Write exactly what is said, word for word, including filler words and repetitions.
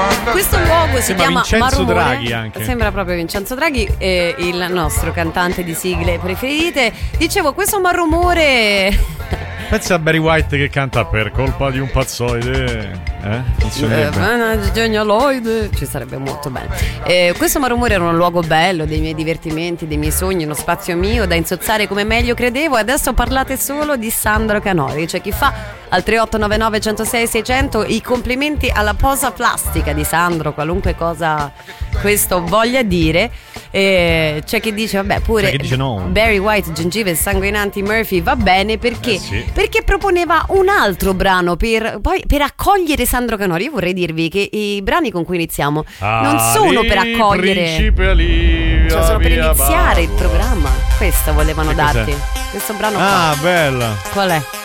Questo luogo si Sembra chiama Vincenzo Marumore. Draghi anche. Sembra proprio Vincenzo Draghi, eh, il nostro cantante di sigle preferite. Dicevo, questo Marumore. Pensa a Barry White che canta per colpa di un pazzoide. Eh? Funzionerebbe. Eh, genialoide. Ci sarebbe molto bene. Eh, questo Marumore era un luogo bello dei miei divertimenti, dei miei sogni, uno spazio mio da insozzare come meglio credevo. E adesso parlate solo di Sandro Canori. C'è chi fa al tre otto nove nove uno zero sei sei zero zero i complimenti alla posa plastica di Sandro, qualunque cosa questo voglia dire. Eh, c'è chi dice vabbè pure c'è chi dice no. Barry White, gengive sanguinanti, Murphy va bene perché, eh sì. perché proponeva un altro brano per, poi, per accogliere Sandro Canori. Io vorrei dirvi che i brani con cui iniziamo ah, non sono per accogliere, lì, cioè sono per iniziare Babbo. il programma. Questo volevano che darti cos'è? questo brano ah qua. bella Qual è?